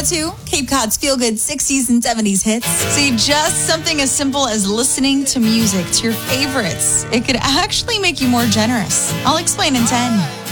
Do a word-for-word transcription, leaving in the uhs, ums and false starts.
to Cape Cod's feel-good sixties and seventies hits. See, just something as simple as listening to music to your favorites. It could actually make you more generous. I'll explain in ten.